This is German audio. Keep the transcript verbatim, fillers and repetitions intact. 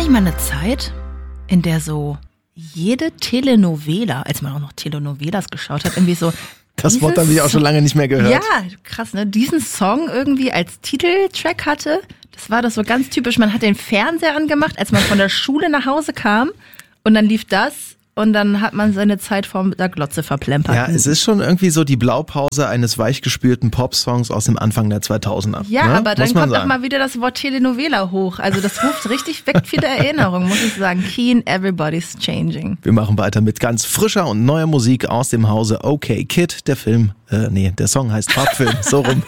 nicht mal eine Zeit, in der so jede Telenovela, als man auch noch Telenovelas geschaut hat, irgendwie so Das Wort habe ich auch schon lange nicht mehr gehört. Ja, krass, ne? Diesen Song irgendwie als Titeltrack hatte, das war das so ganz typisch. Man hat den Fernseher angemacht, als man von der Schule nach Hause kam und dann lief das und dann hat man seine Zeit vor der Glotze verplempert. Ja, es ist schon irgendwie so die Blaupause eines weichgespülten Popsongs aus dem Anfang der zweitausender. Ja, ne? aber dann Muss man kommt sagen. auch mal wieder das Wort Telenovela hoch. Also das ruft richtig, weckt viele Erinnerungen, muss ich sagen. Keen, everybody's changing. Wir machen weiter mit ganz frischer und neuer Musik aus dem Hause Okay Kid. Der Film, äh, nee, der Song heißt Farbfilm, so rum.